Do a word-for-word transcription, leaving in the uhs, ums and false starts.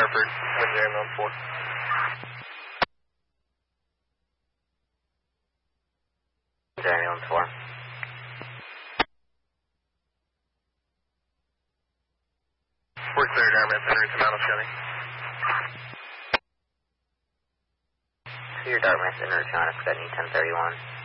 Hartford, wind jam on four. Jamie on four. We're clear, Dartmouth, entering to Mount Chevy. Clear Dartmouth, enter China, Scotty ten thirty-one.